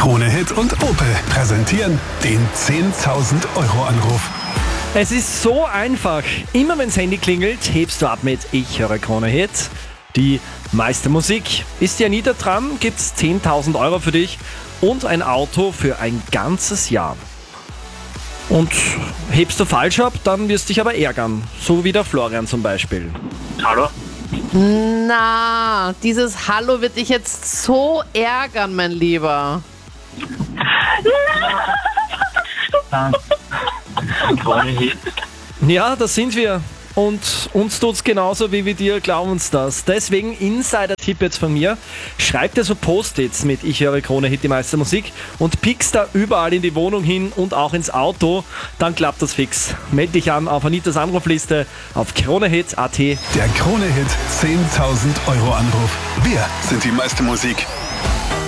Krone Hit und Opel präsentieren den 10.000 Euro Anruf. Es ist so einfach. Immer wenn's Handy klingelt, hebst du ab mit Ich höre Krone Hit. Die meiste Musik. Ist ja nie da dran, gibt's 10.000 Euro für dich und ein Auto für ein ganzes Jahr. Und hebst du falsch ab, dann wirst du dich aber ärgern. So wie der Florian zum Beispiel. Hallo? Na, dieses Hallo wird dich jetzt so ärgern, mein Lieber. Krone Hit. Ja, das sind wir. Und uns tut's genauso wie wir dir, glauben uns das. Deswegen Insider-Tipp jetzt von mir. Schreib dir so Post-its mit Ich höre Krone Hit, die meiste Musik und pickst da überall in die Wohnung hin und auch ins Auto. Dann klappt das fix. Meld dich an auf Anitas Anrufliste auf kronehit.at. Der Krone Hit 10.000 Euro Anruf. Wir sind die meiste Musik.